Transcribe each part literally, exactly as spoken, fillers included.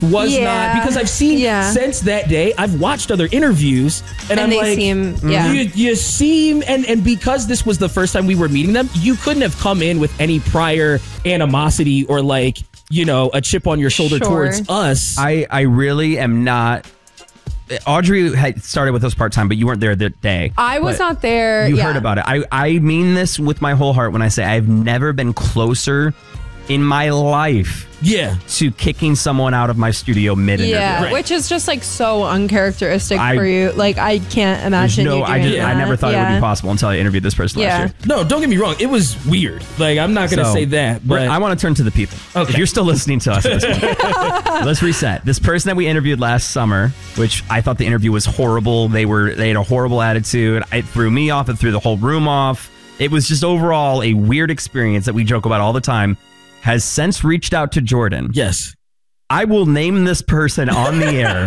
was Yeah. not, because I've seen Yeah. since that day, I've watched other interviews and, And I'm they like, seem- yeah. you, you seem, and, and because this was the first time we were meeting them, you couldn't have come in with any prior animosity or like, you know, a chip on your shoulder Sure. towards us. I, I really am not. Audrey had started with us part time, but you weren't there that day. I was But not there. You yeah. heard about it. I, I mean this with my whole heart when I say I've never been closer in my life yeah. to kicking someone out of my studio mid-interview. Yeah, Right. which is just like so uncharacteristic I- for you. Like I can't imagine no, you doing I just, that. I never thought it would Yeah. be possible until I interviewed this person Yeah. last year. No, don't get me wrong. It was weird. Like, I'm not going to So, say that, but we're- I want to turn to the people. Okay. If you're still listening to us at this point, let's reset. This person that we interviewed last summer, which I thought the interview was horrible. They were they had a horrible attitude. It threw me off. It threw the whole room off. It was just overall a weird experience that we joke about all the time. Has since reached out to Jordan. yes. I will name this person on the air.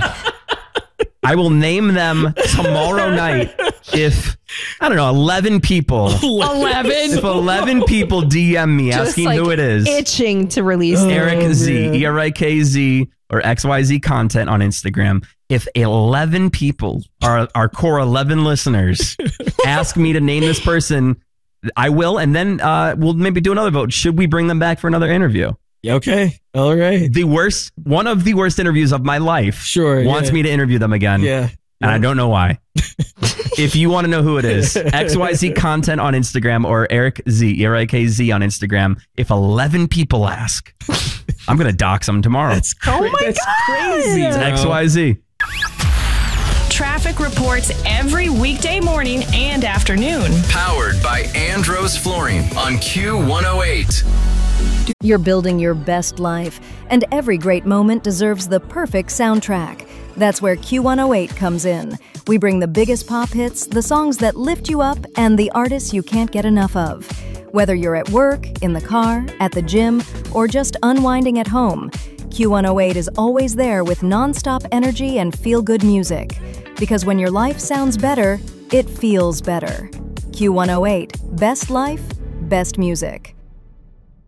I will name them tomorrow night if, I don't know, eleven people. Eleven. If eleven people D M me Just, asking like, who it is. Itching to release. Oh, Eric Z, man. E R I K Z, or X Y Z content on Instagram. If eleven people, our, our core eleven listeners, ask me to name this person, I will. And then uh, we'll maybe do another vote. Should we bring them back for another interview? Yeah, okay. All right. The worst, one of the worst interviews of my life Sure. wants yeah. me to interview them again. Yeah. And I don't know why. If you want to know who it is, X Y Z content on Instagram or Eric Z, E R I K Z on Instagram. If eleven people ask, I'm going to dox them tomorrow. That's, cra- Oh my that's God. crazy. It's bro. X Y Z. Traffic reports every weekday morning and afternoon. Powered by Andros Flooring on Q one oh eight. You're building your best life, and every great moment deserves the perfect soundtrack. That's where Q one oh eight comes in. We bring the biggest pop hits, the songs that lift you up, and the artists you can't get enough of. Whether you're at work, in the car, at the gym, or just unwinding at home, Q one oh eight is always there with nonstop energy and feel-good music. Because when your life sounds better, it feels better. Q one oh eight, best life, best music.